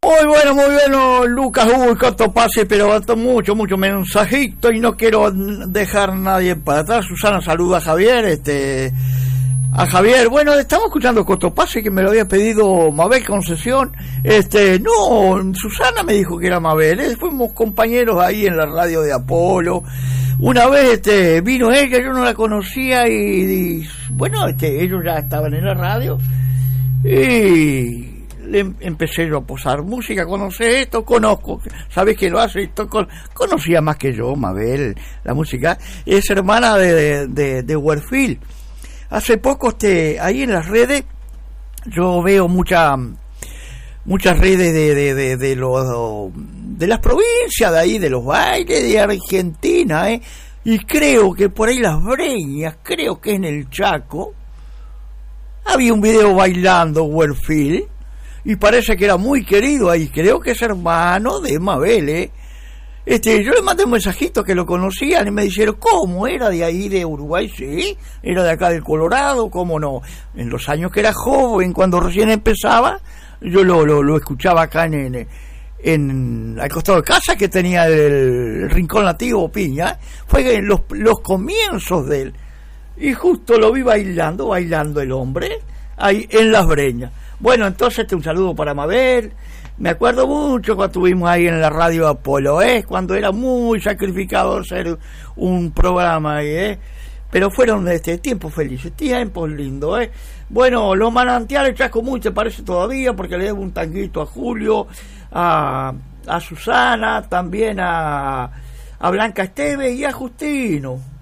Muy bueno, Lucas. Uy, cuánto pase, pero mucho mensajito y no quiero dejar a nadie para atrás. Susana saluda a Javier, a Javier. Bueno, estamos escuchando Cotopase, que me lo había pedido Mabel Concesión. No, Susana me dijo que era Mabel. Fuimos compañeros ahí en la radio de Apolo. Una vez vino ella, yo no la conocía y bueno, ellos ya estaban en la radio y le empecé yo a posar música. ¿Conoces esto? Conozco. ¿Sabes que lo hace? Conocía más que yo, Mabel, la música. Es hermana de Werfield. Hace poco ahí en las redes yo veo muchas redes de las provincias de ahí, de los bailes de Argentina, y creo que por ahí Las Breñas, creo que en el Chaco había un video bailando Werfield y parece que era muy querido ahí. Creo que es hermano de Mabel, yo le mandé un mensajito que lo conocían y me dijeron, ¿cómo? ¿Era de ahí, de Uruguay? Sí, era de acá del Colorado, ¿cómo no? En los años que era joven, cuando recién empezaba, yo lo escuchaba acá al costado de casa, que tenía el Rincón Nativo Piña. Fue en los comienzos de él. Y justo lo vi bailando el hombre, ahí en Las Breñas. Bueno, entonces un saludo para Mabel. Me acuerdo mucho cuando estuvimos ahí en la radio Apolo, cuando era muy sacrificado hacer un programa ahí, pero fueron tiempos felices, tiempos lindos, Bueno, los manantiales Chascomús, ¿te parece todavía? Porque le debo un tanguito a Julio, a Susana, también a Blanca Esteves y a Justino.